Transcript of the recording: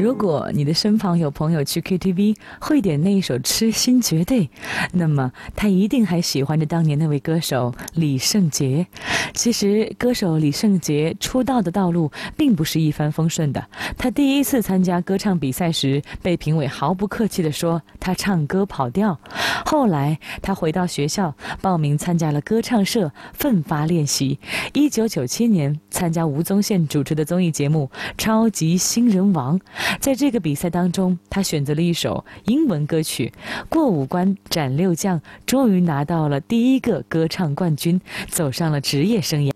如果你的身旁有朋友去 KTV 会点那一首《痴心绝对》，那么他一定还喜欢着当年那位歌手李圣杰。其实歌手李圣杰出道的道路并不是一帆风顺的，他第一次参加歌唱比赛时被评委毫不客气地说他唱歌跑调。后来他回到学校报名参加了歌唱社，奋发练习。1997年参加吴宗宪主持的综艺节目《超级新人王》，在这个比赛当中，他选择了一首英文歌曲，过五关斩六将，终于拿到了第一个歌唱冠军，走上了职业生涯。